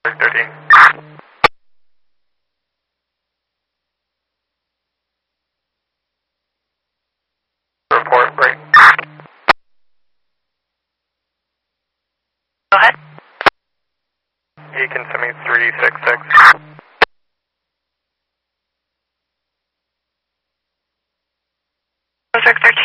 13. Report break. Go ahead. Beacon Semi 366. 0613.